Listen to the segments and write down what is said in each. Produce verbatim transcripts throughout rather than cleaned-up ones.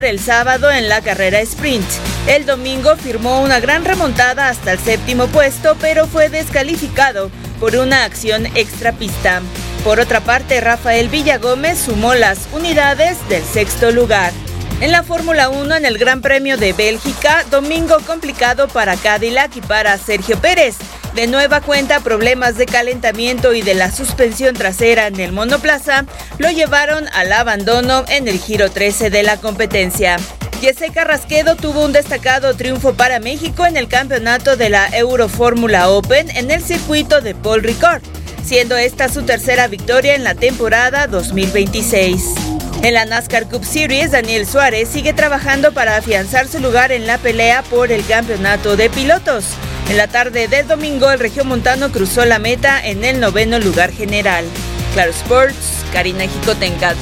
el sábado en la carrera sprint. El domingo firmó una gran remontada hasta el séptimo puesto, pero fue descalificado por una acción extrapista. Por otra parte, Rafael Villagómez sumó las unidades del sexto lugar. En la Fórmula uno, en el Gran Premio de Bélgica, domingo complicado para Cadillac y para Sergio Pérez. De nueva cuenta, problemas de calentamiento y de la suspensión trasera en el monoplaza lo llevaron al abandono en el giro trece de la competencia. Jesse Carrasquedo tuvo un destacado triunfo para México en el campeonato de la Eurofórmula Open en el circuito de Paul Ricard, siendo esta su tercera victoria en la temporada dos mil veintiséis. En la NASCAR Cup Series, Daniel Suárez sigue trabajando para afianzar su lugar en la pelea por el campeonato de pilotos. En la tarde del domingo, el regiomontano cruzó la meta en el noveno lugar general. Claro Sports, Karina Jicotencat.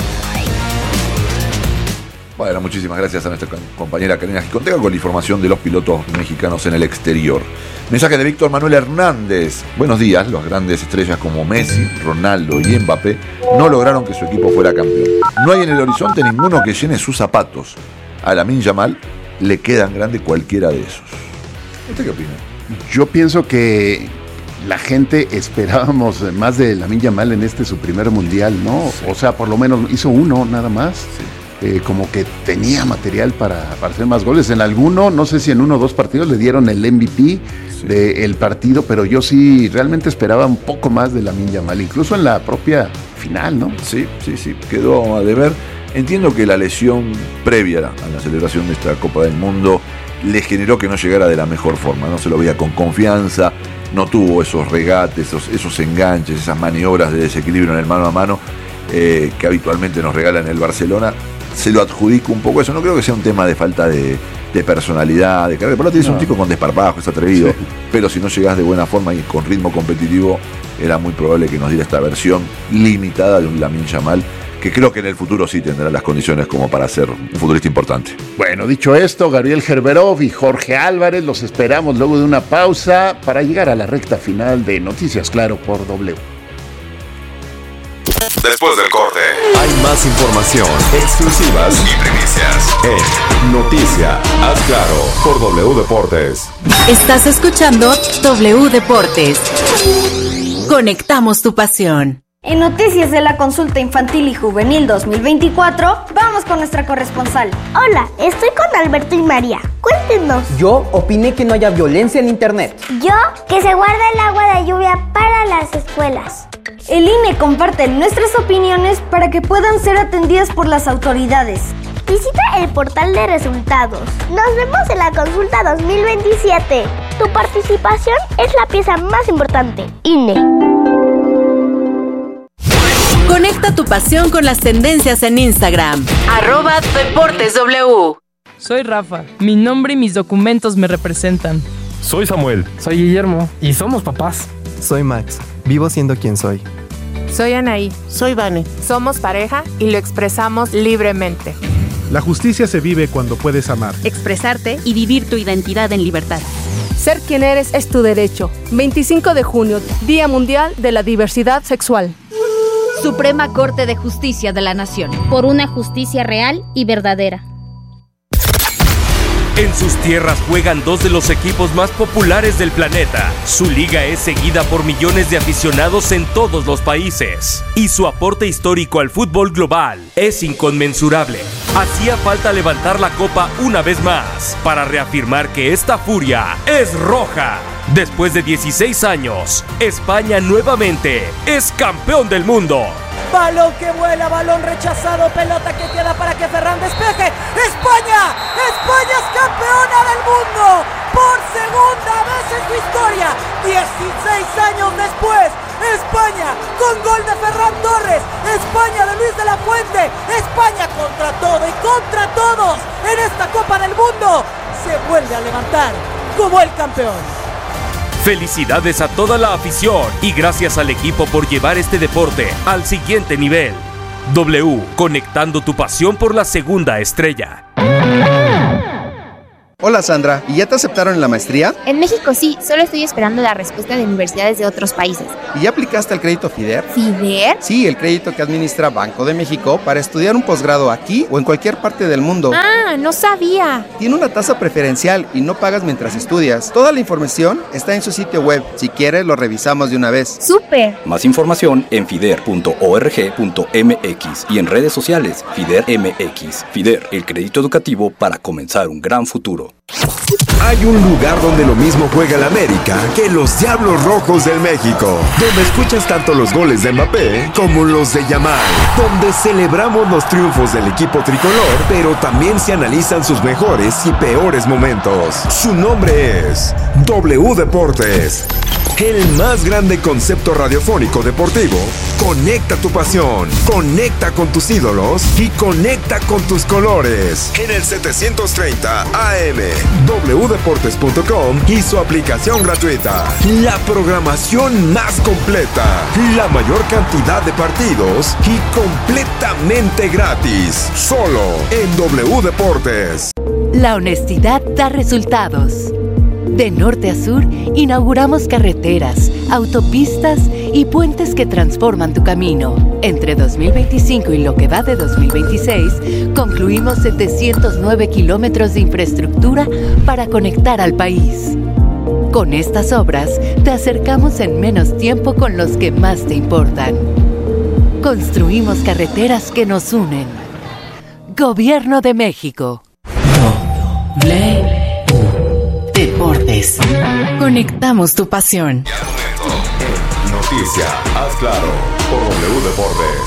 Bueno, muchísimas gracias a nuestra compañera Karina Jicotencat con la información de los pilotos mexicanos en el exterior. Mensaje de Víctor Manuel Hernández. Buenos días, los grandes estrellas como Messi, Ronaldo y Mbappé no lograron que su equipo fuera campeón. No hay en el horizonte ninguno que llene sus zapatos. A Lamine Yamal le quedan grande cualquiera de esos. ¿Usted qué opina? Yo pienso que la gente esperábamos más de Lamine Yamal en este su primer mundial, ¿no? Sí. O sea, por lo menos hizo uno nada más. Sí. Eh, como que tenía material para, para hacer más goles. En alguno, no sé si en uno o dos partidos le dieron el M V P sí. del partido, pero yo sí realmente esperaba un poco más de Lamine Yamal, incluso en la propia final, ¿no? Sí, sí, sí, quedó a deber. Entiendo que la lesión previa a la celebración de esta Copa del Mundo le generó que no llegara de la mejor forma, no se lo veía con confianza, no tuvo esos regates, esos, esos enganches, esas maniobras de desequilibrio en el mano a mano eh, que habitualmente nos regalan el Barcelona. Se lo adjudico un poco eso, no creo que sea un tema de falta de, de personalidad, de carrera. Por lo tanto, es no. un tipo con desparpajo, es atrevido, sí. pero si no llegás de buena forma y con ritmo competitivo, era muy probable que nos diera esta versión limitada de un Lamine Yamal, que creo que en el futuro sí tendrá las condiciones como para ser un futbolista importante. Bueno, dicho esto, Gabriel Gerberov y Jorge Álvarez los esperamos luego de una pausa para llegar a la recta final de Noticias Claro por W. Después del corte, hay más información, exclusivas y primicias en Noticia Haz Claro por W Deportes. Estás escuchando W Deportes. Conectamos tu pasión. En Noticias de la Consulta Infantil y Juvenil dos mil veinticuatro, vamos con nuestra corresponsal. Hola, estoy con Alberto y María. Cuéntenos. Yo opiné que no haya violencia en internet. Yo, que se guarda el agua de lluvia para las escuelas. El I N E comparte nuestras opiniones para que puedan ser atendidas por las autoridades. Visita el portal de resultados. Nos vemos en la consulta dos mil veintisiete. Tu participación es la pieza más importante. I N E. Conecta tu pasión con las tendencias en Instagram. Arroba Deportes W. Soy Rafa. Mi nombre y mis documentos me representan. Soy Samuel. Soy Guillermo. Y somos papás. Soy Max. Vivo siendo quien soy. Soy Anaí. Soy Vane. Somos pareja y lo expresamos libremente. La justicia se vive cuando puedes amar, expresarte y vivir tu identidad en libertad. Ser quien eres es tu derecho. veinticinco de junio, Día Mundial de la Diversidad Sexual. Suprema Corte de Justicia de la Nación. Por una justicia real y verdadera. En sus tierras juegan dos de los equipos más populares del planeta. Su liga es seguida por millones de aficionados en todos los países. Y su aporte histórico al fútbol global es inconmensurable. Hacía falta levantar la copa una vez más para reafirmar que esta furia es roja. Después de dieciséis años, España nuevamente es campeón del mundo. Balón que vuela, balón rechazado, pelota que queda para que Ferran despeje. ¡España! ¡España es campeona del mundo! Por segunda vez en su historia, dieciséis años después, España con gol de Ferran Torres, España de Luis de la Fuente, España contra todo y contra todos en esta Copa del Mundo, se vuelve a levantar como el campeón. Felicidades a toda la afición y gracias al equipo por llevar este deporte al siguiente nivel. W, conectando tu pasión por la segunda estrella. Hola Sandra, ¿y ya te aceptaron en la maestría? En México sí, solo estoy esperando la respuesta de universidades de otros países. ¿Y ya aplicaste al crédito FIDER? ¿FIDER? Sí, el crédito que administra Banco de México para estudiar un posgrado aquí o en cualquier parte del mundo. Ah, no sabía. Tiene una tasa preferencial y no pagas mientras estudias. Toda la información está en su sitio web. Si quieres, lo revisamos de una vez. ¡Súper! Más información en fider punto org punto m x y en redes sociales FIDER M X. FIDER, el crédito educativo para comenzar un gran futuro. Hay un lugar donde lo mismo juega el América que los Diablos Rojos del México, donde escuchas tanto los goles de Mbappé como los de Yamal, donde celebramos los triunfos del equipo tricolor, pero también se analizan sus mejores y peores momentos. Su nombre es W Deportes. El más grande concepto radiofónico deportivo. Conecta tu pasión, conecta con tus ídolos y conecta con tus colores. En el setecientos treinta A M, w deportes punto com y su aplicación gratuita. La programación más completa, la mayor cantidad de partidos y completamente gratis. Solo en W Deportes. La honestidad da resultados. De norte a sur, inauguramos carreteras, autopistas y puentes que transforman tu camino. Entre dos mil veinticinco y lo que va de dos mil veintiséis, concluimos setecientos nueve kilómetros de infraestructura para conectar al país. Con estas obras, te acercamos en menos tiempo con los que más te importan. Construimos carreteras que nos unen. Gobierno de México. W Deportes. Conectamos tu pasión. Noticia, haz claro, por W Deportes.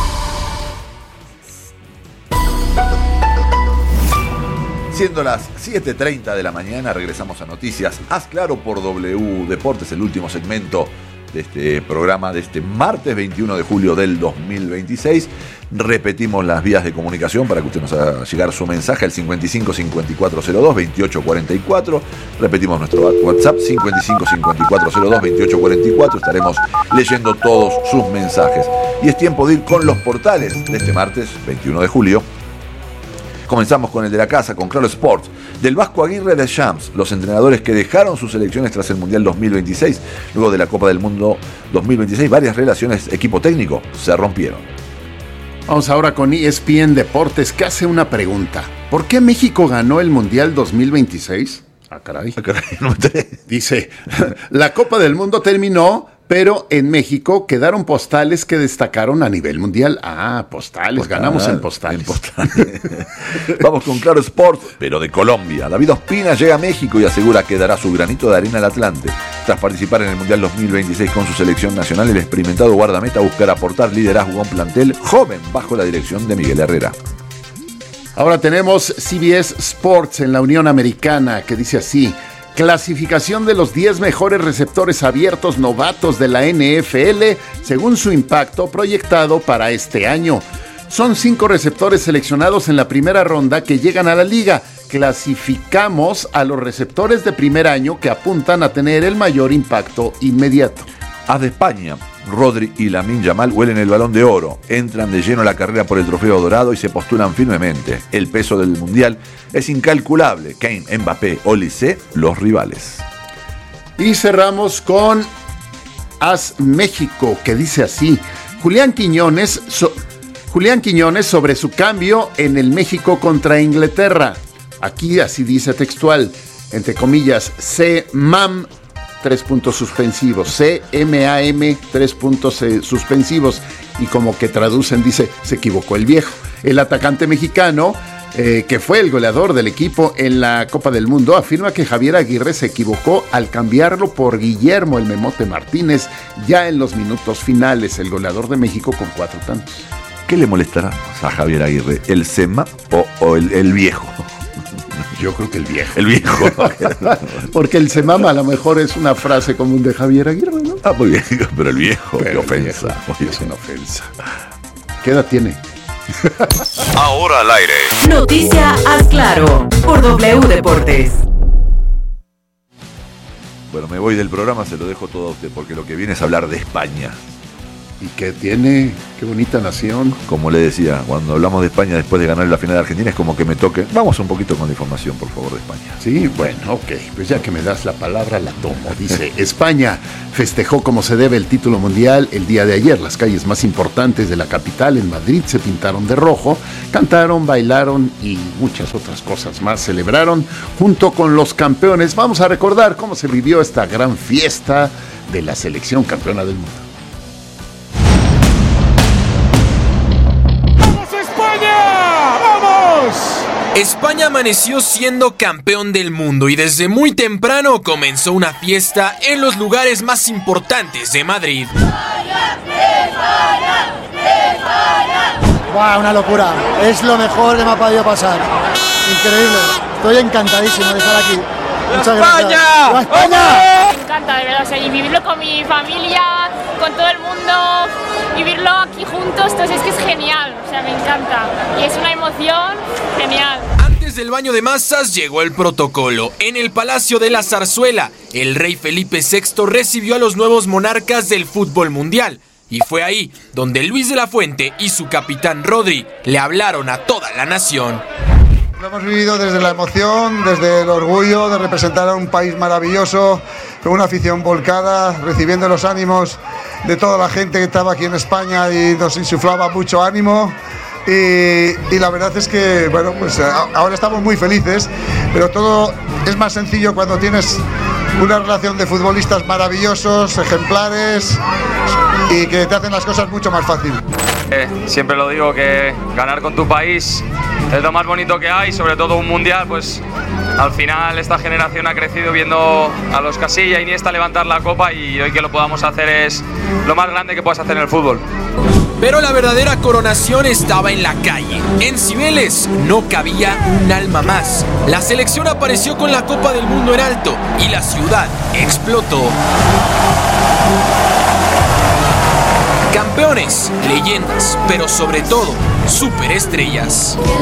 Siendo las siete treinta de la mañana, regresamos a Noticias, haz claro por W Deportes, el último segmento de este programa de este martes veintiuno de julio del dos mil veintiséis. Repetimos las vías de comunicación para que usted nos haga llegar su mensaje al cincuenta y cinco cincuenta y cuatro cero dos veintiocho cuarenta y cuatro. Repetimos nuestro WhatsApp cincuenta y cinco cincuenta y cuatro cero dos veintiocho cuarenta y cuatro. Estaremos leyendo todos sus mensajes. Y es tiempo de ir con los portales de este martes veintiuno de julio. Comenzamos con el de la casa, con Claro Sports. Del Vasco Aguirre de Shams, los entrenadores que dejaron sus selecciones tras el Mundial dos mil veintiséis, luego de la Copa del Mundo dos mil veintiséis, varias relaciones equipo técnico se rompieron. Vamos ahora con E S P N Deportes, que hace una pregunta. ¿Por qué México ganó el Mundial dos mil veintiséis? Ah, caray. Ah, caray. Dice, la Copa del Mundo terminó, pero en México quedaron postales que destacaron a nivel mundial. Ah, postales, Postal, ganamos en postales. En postales. Vamos con Claro Sports, pero de Colombia. David Ospina llega a México y asegura que dará su granito de arena al Atlante. Tras participar en el Mundial dos mil veintiséis con su selección nacional, el experimentado guardameta buscará aportar liderazgo a un plantel joven bajo la dirección de Miguel Herrera. Ahora tenemos C B S Sports en la Unión Americana, que dice así: clasificación de los diez mejores receptores abiertos novatos de la N F L según su impacto proyectado para este año. Son cinco receptores seleccionados en la primera ronda que llegan a la liga. Clasificamos a los receptores de primer año que apuntan a tener el mayor impacto inmediato. Haz de España. Rodri y Lamine Yamal huelen el Balón de Oro, entran de lleno a la carrera por el trofeo dorado y se postulan firmemente. El peso del Mundial es incalculable. Kane, Mbappé, Olise, los rivales. Y cerramos con As México, que dice así: Julián Quiñones, so, Julián Quiñones sobre su cambio en el México contra Inglaterra. Aquí así dice textual, entre comillas, C M A M, tres puntos suspensivos, C M A M, tres puntos eh, suspensivos, y como que traducen, dice, se equivocó el viejo. El atacante mexicano, eh, que fue el goleador del equipo en la Copa del Mundo, afirma que Javier Aguirre se equivocó al cambiarlo por Guillermo el Memote Martínez, ya en los minutos finales, el goleador de México con cuatro tantos. ¿Qué le molestará a Javier Aguirre? ¿El C M A o, o el, el viejo? Yo creo que el viejo. El viejo. Porque el semama a lo mejor es una frase común de Javier Aguirre, ¿no? Ah, muy bien, pero el viejo, pero qué ofensa. Viejo, es una ofensa. ¿Qué edad tiene? Ahora al aire. Noticia Haz Claro, por W Deportes. Bueno, me voy del programa, se lo dejo todo a usted, porque lo que viene es hablar de España. Y que tiene, qué bonita nación. Como le decía, cuando hablamos de España después de ganar la final de Argentina, es como que me toque. Vamos un poquito con la información, por favor, de España. Sí, bueno, ok. Pues ya que me das la palabra, la tomo. Dice, España festejó como se debe el título mundial el día de ayer. Las calles más importantes de la capital, en Madrid, se pintaron de rojo, cantaron, bailaron y muchas otras cosas más. Celebraron junto con los campeones. Vamos a recordar cómo se vivió esta gran fiesta de la selección campeona del mundo. España amaneció siendo campeón del mundo y desde muy temprano comenzó una fiesta en los lugares más importantes de Madrid. ¡Wow! Una locura. Es lo mejor que me ha podido pasar. Increíble. Estoy encantadísimo de estar aquí. Muchas gracias. ¡Viva España! Me encanta, de verdad. O sea, y vivirlo con mi familia, con todo el mundo, vivirlo aquí juntos, entonces es que es genial. O sea, me encanta. Y es una emoción genial. Antes del baño de masas llegó el protocolo. En el Palacio de la Zarzuela, el rey Felipe sexto recibió a los nuevos monarcas del fútbol mundial. Y fue ahí donde Luis de la Fuente y su capitán Rodri le hablaron a toda la nación. Lo hemos vivido desde la emoción, desde el orgullo de representar a un país maravilloso, con una afición volcada, recibiendo los ánimos de toda la gente que estaba aquí en España y nos insuflaba mucho ánimo. Y, y la verdad es que, bueno, pues ahora estamos muy felices, pero todo es más sencillo cuando tienes una relación de futbolistas maravillosos, ejemplares y que te hacen las cosas mucho más fácil. Eh, siempre lo digo, que ganar con tu país es lo más bonito que hay, sobre todo un mundial, pues al final esta generación ha crecido viendo a los Casilla y Iniesta levantar la copa y hoy que lo podamos hacer es lo más grande que puedas hacer en el fútbol. Pero la verdadera coronación estaba en la calle. En Cibeles no cabía un alma más. La selección apareció con la Copa del Mundo en alto y la ciudad explotó. Campeones, leyendas, pero sobre todo, superestrellas.